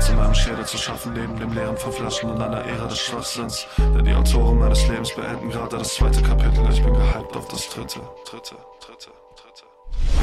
Platz in meinem Schädel zu schaffen, neben dem Leeren von Flaschen und einer Ära des Schwachsinns. Denn die Autoren meines Lebens beenden gerade das zweite Kapitel. Ich bin gehypt auf das dritte.